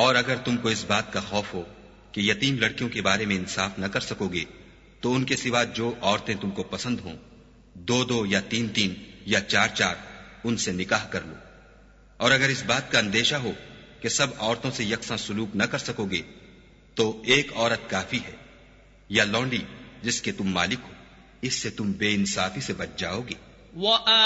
और अगर तुमको इस बात का खौफ हो कि यतीम लड़कियों के बारे में इंसाफ न कर सकोगे, तो उनके सिवा जो औरतें तुमको पसंद हों, 2-2 या 3-3 या 4-4 उनसे निकाह कर लो। और अगर इस बात का अंदेशा हो कि सब औरतों से यकसा सुलूक न कर सकोगे, तो एक औरत काफी है, या लौंडी जिसके तुम मालिक हो। इससे तुम बेइंसाफी से बच जाओगे।